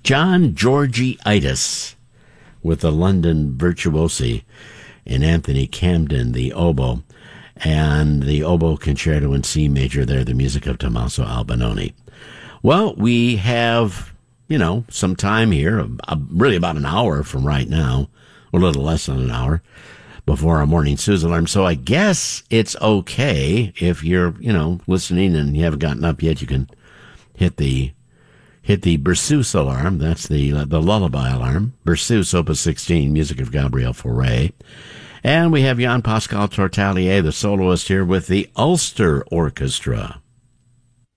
John Georgiaitis with the London Virtuosi, and Anthony Camden, the oboe, and the oboe concerto in C major there, the music of Tommaso Albinoni. Well, we have, some time here, really about an hour from right now, a little less than an hour, before our morning snooze alarm. So I guess it's okay if you're, listening and you haven't gotten up yet, you can hit the Berceuse alarm. That's the lullaby alarm. Berceuse, Opus 16, music of Gabriel Fauré. And we have Jan Pascal Tortalier, the soloist, here with the Ulster Orchestra.